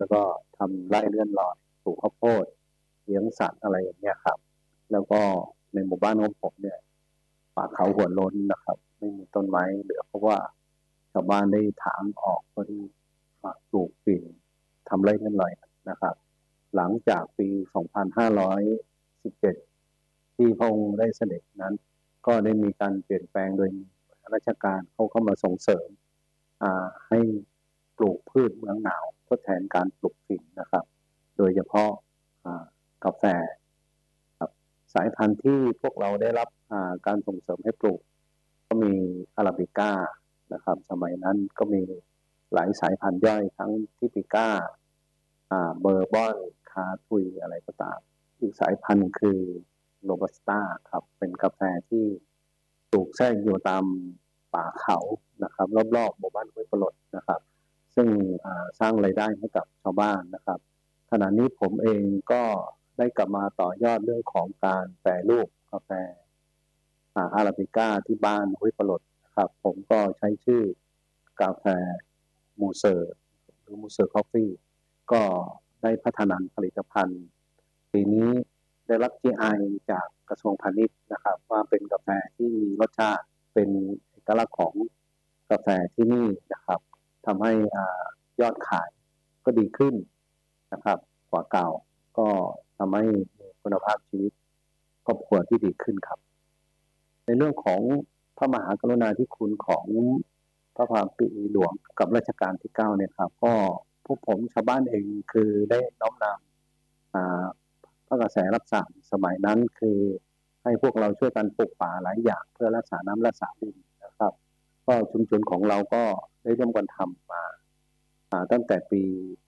แล้วก็ทำไร่เลื่อนลอยปลูกข้าวโพดเลี้ยงสัตว์อะไรอย่างเงี้ยครับแล้วก็ในหมู่บ้านของผมเนี่ยป่าเขาหัวโล้นนะครับไม่มีต้นไม้เหลือเพราะว่าชาวบ้านได้ถางออกเพื่อที่มาปลูกฝิ่นทำไร่เลื่อนลอยนะครับหลังจากปี 2517 ที่พระองค์ได้เสด็จนั้นก็ได้มีการเปลี่ยนแปลงโดยราชการเขาเข้ามาส่งเสริมให้ปลูกพืชเมืองหนาวทดแทนการปลูกฝิ่นนะครับโดยเฉพาะกาแฟครับสายพันธุ์ที่พวกเราได้รับการส่งเสริมให้ปลูกก็มีอาราบิก้านะครับสมัยนั้นก็มีหลายสายพันธุ์ย่อยทั้งทิปิก้าเบอร์บอนคาทุยอะไรก็ตามอีกสายพันธุ์คือโรบัสต้าครับเป็นกาแฟที่ปลูกแทรกอยู่ตามป่าเขานะครับรอบๆหมู่บ้านห้วยปลดนะครับซึ่งสร้างรายได้ให้กับชาวบ้านนะครับขณะนี้ผมเองก็ได้กลับมาต่อยอดเรื่องของการแปรรูปกาแฟอาราบิก้าที่บ้านห้วยปลดนะครับผมก็ใช้ชื่อกาแฟมูเซอร์หรือมูเซอร์คอฟฟี่ก็ได้พัฒนาผลิตภัณฑ์ปีนี้ได้รับ GI จากกระทรวงพาณิชย์นะครับว่าเป็นกาแฟที่มีรสชาติเป็นเอกลักษณ์ของกาแฟที่นี่นะครับทำให้ยอดขายก็ดีขึ้นนะครับกว่าเก่าก็ทำให้มีคุณภาพชีวิตครอบครัวที่ดีขึ้นครับในเรื่องของพระมหากรุณาธิคุณของพระบาทปีหลวงกับรัชกาลที่9เนี่ยครับก็พวกผมชาวบ้านเองคือได้น้อมนำพระกระแสรับสั่งสมัยนั้นคือให้พวกเราช่วยกันปลูกป่าหลายอย่างเพื่อรักษาน้ำรักษาดินนะครับก็ชุมชนของเราก็ได้ร่วมกันทำมาตั้งแต่ปี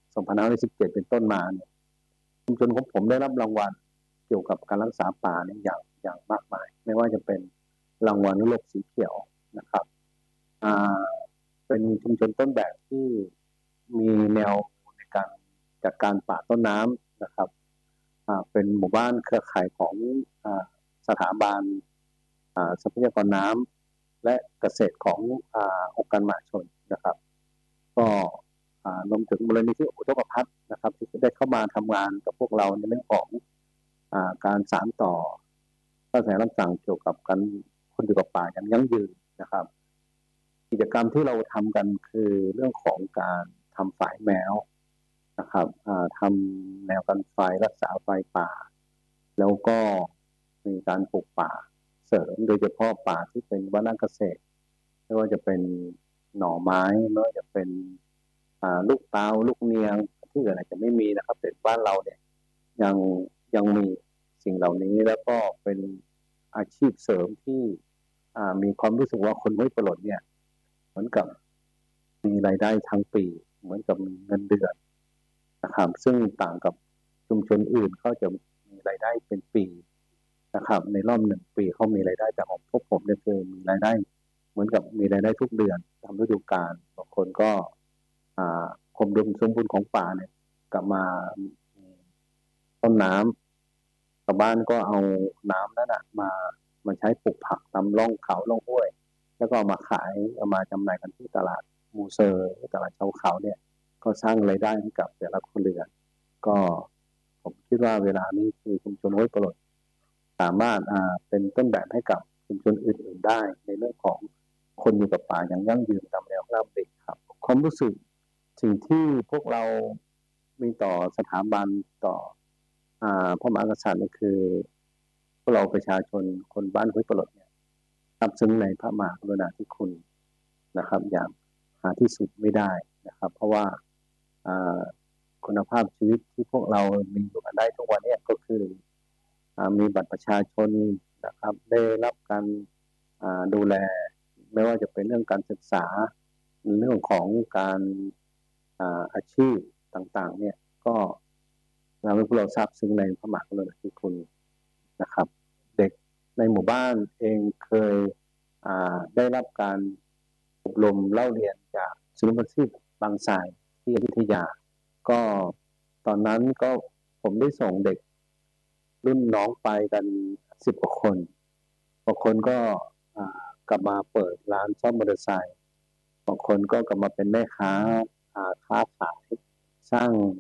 2517 เป็นต้นมาเนี่ยชุมชนของผมได้รับรางวัลเกี่ยวกับการรักษาป่าเนี่ยอย่างมากมายไม่ว่าจะเป็นรางวัลโลกสีเขียวนะครับเป็นชุมชนต้นแบบที่มีแนวในการจัดการป่าต้นน้ำนะครับเป็นหมู่บ้านเครือข่ายของสถาบันทรัพยากรน้ำและเกษตรขององค์การมหาชนนะครับก็รวมถึงมูลนิธิอุทกภัทรนะครับที่ได้เข้ามาทำงานกับพวกเราในเรื่องของการสานต่อกระแสรับสั่งเกี่ยวกับการคนอยู่กับป่าอย่างยั่งยืนนะครับกิจกรรมที่เราทำกันคือเรื่องของการทำฝายแมวนะครับทำแนวกันไฟรักษาไฟป่าแล้วก็มีการปลูกป่าเสริมโดยเฉพาะป่าที่เป็นวรรณเกษตรไม่ว่าจะเป็นหน่อไม้ไม่ว่าจะเป็นลูกเตาลูกเนียงที่อื่นอาจจะไม่มีนะครับแต่บ้านเราเนี่ยยังยังมีสิ่งเหล่านี้แล้วก็เป็นอาชีพเสริมที่มีความรู้สึกว่าคนห้วยปลดเนี่ยเหมือนกับมีรายได้ทั้งปีเหมือนกับมีเงินเดือนนะครับซึ่งต่างกับชุมชนอื่นเขาจะมีรายได้เป็นปีนะครับในรอบ1 ปีเขามีรายได้แต่ของพวกผมเนี่ยคือมีรายได้เหมือนกับมีรายได้ทุกเดือนตามฤดูกาลบางคนก็ความอุดมสมบูรณ์ของป่าเนี่ยกลับมาต้นน้ำชาวบ้านก็เอาน้ำนั้นมาใช้ปลูกผักตามร่องเขาร่องห้วยแล้วก็เอามาขายเอามาจำหน่ายกันที่ตลาดมูเซอร์ตลาดชาวเขาเนี่ยก็สร้างรายได้ให้กับแต่ละคนเรือนก็ผมคิดว่าเวลานี้คือชุมชนห้วยปลดสามารถเป็นต้นแบบให้กับชุมชนอื่นๆได้ในเรื่องของคนอยู่กับป่าอย่างยั่งยืนตามแนวพระราชดำริครับความรู้สึกสิ่งที่พวกเรามีต่อสถาบันต่อพระมหากษัตริย์นี่คือพวกเราประชาชนคนบ้านห้วยปลดเนี่ยซาบซึ้งในพระมหากรุณาธิคุณนะครับอย่างหาที่สุดไม่ได้นะครับเพราะว่าคุณภาพชีวิตที่พวกเรามีอยู่กันได้ทุกวันนี้ก็คือมีบัตรประชาชนนะครับได้รับการดูแลไม่ว่าจะเป็นเรื่องการศึกษาเรื่องของการอาชีพต่างๆเนี่ยก็เราให้พวกเราทราบซึ้งในพระมหากรุณาธิคุณนะครับเด็กในหมู่บ้านเองเคยได้รับการอบรมเล่าเรียนจากศูนย์ประสิทธิ์บางทรายที่อยุธยาก็ตอนนั้นก็ผมได้ส่งเด็กรุ่นน้องไปกัน10 กว่าคนบางคนก็กลับมาเปิดร้านซ่อมมอเตอร์ไซค์บางคนก็กลับมาเป็นแม่ค้าค้าขายสร้าง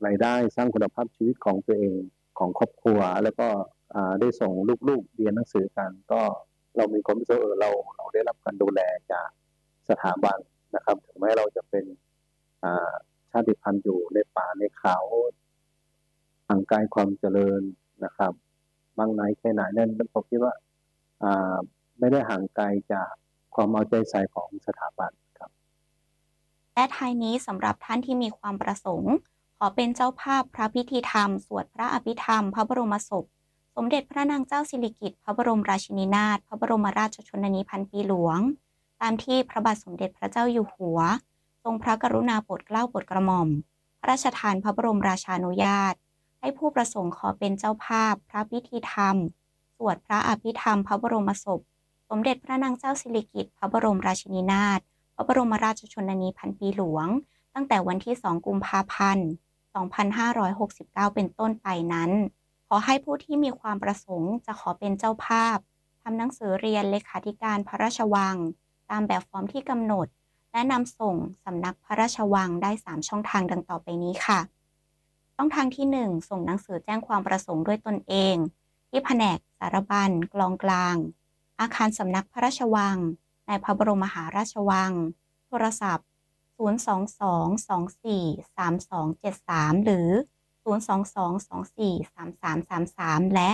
รายได้สร้างคุณภาพชีวิตของตัวเองของครอบครัวแล้วก็ได้ส่งลูกๆเรียนหนังสือกันก็เรามีความรู้สึกเราได้รับการดูแลจากสถาบันนะครับถึงแม้เราจะเป็นชาติพันธุ์อยู่ในป่าในเขาห่างไกลความเจริญนะครับบางไหนแค่ไหนนั่นผมคิดว่าไม่ได้ห่างไกลจากความเอาใจใส่ของสถาบันครับและท้ายนี้สำหรับท่านที่มีความประสงค์ขอเป็นเจ้าภาพพระพิธีธรรมสวดพระอภิธรรมพระบรมศพสมเด็จพระนางเจ้าสิริกิติ์พระบรมราชินีนาถพระบรมราชชนนีพันปีหลวงตามที่พระบาทสมเด็จพระเจ้าอยู่หัวทรงพระกรุณาโปรดเกล้าโปรดกระหม่อมพระราชทานพระบรมราชานุญาตให้ผู้ประสงค์ขอเป็นเจ้าภาพพระพิธีธรรมสวดพระอภิธรรมพระบรมศพสมเด็จพระนางเจ้าสิริกิติ์พระบรมราชินีนาถพระบรมราชชนนีพันปีหลวงตั้งแต่วันที่ 2 กุมภาพันธ์ 2569 เป็นต้นไปนั้นขอให้ผู้ที่มีความประสงค์จะขอเป็นเจ้าภาพทำหนังสือเรียนเลขาธิการพระราชวังตามแบบฟอร์มที่กำหนดและนำส่งสำนักพระราชวังได้3ช่องทางดังต่อไปนี้ค่ะช่องทางที่1ส่งหนังสือแจ้งความประสงค์ด้วยตนเองที่แผนกสารบัญกลองกลางอาคารสำนักพระราชวังในพระบรมมหาราชวังโทรศัพท์022243273หรือ022243333และ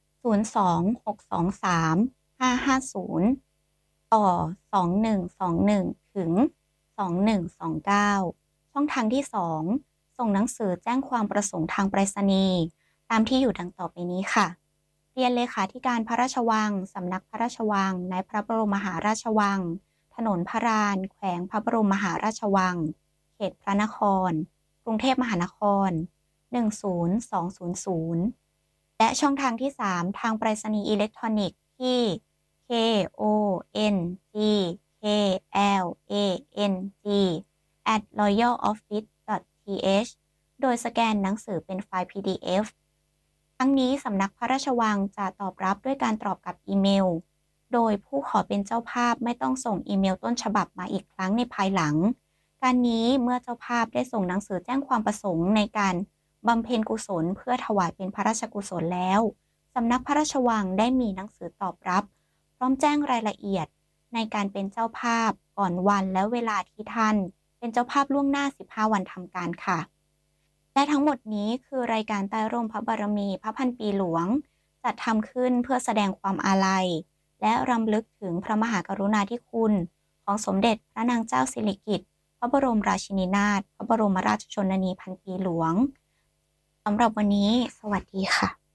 026235550ต่อ2121ถึง2129ช่องทางที่2ส่งหนังสือแจ้งความประสงค์ทางไปรษณีย์ตามที่อยู่ดังต่อไปนี้ค่ะเรียนเลขาธิการพระราชวังสำนักพระราชวังในพระบรมมหาราชวังถนนพระลานแขวงพระบรมมหาราชวังเขตพระนครกรุงเทพมหานคร10200และช่องทางที่3ทางไปรษณีย์อิเล็กทรอนิกส์ที่ kongklang@royaloffice.th โดยสแกนหนังสือเป็นไฟล์ PDF ทั้งนี้สำนักพระราชวังจะตอบรับด้วยการตอบกลับอีเมลโดยผู้ขอเป็นเจ้าภาพไม่ต้องส่งอีเมลต้นฉบับมาอีกครั้งในภายหลังการนี้เมื่อเจ้าภาพได้ส่งหนังสือแจ้งความประสงค์ในการบำเพ็ญกุศลเพื่อถวายเป็นพระราชกุศลแล้วสำนักพระราชวังได้มีหนังสือตอบรับพร้อมแจ้งรายละเอียดในการเป็นเจ้าภาพก่อนวันและเวลาที่ท่านเป็นเจ้าภาพล่วงหน้า15วันทำการค่ะและทั้งหมดนี้คือรายการใต้ร่มพระบารมีพระพันปีหลวงจัดทำขึ้นเพื่อแสดงความอาลัยและรำลึกถึงพระมหากรุณาธิคุณของสมเด็จพระนางเจ้าสิริกิติ์พระบรมราชินีนาถพระบรมราชชนนีพันปีหลวงสำหรับวันนี้สวัสดีค่ะ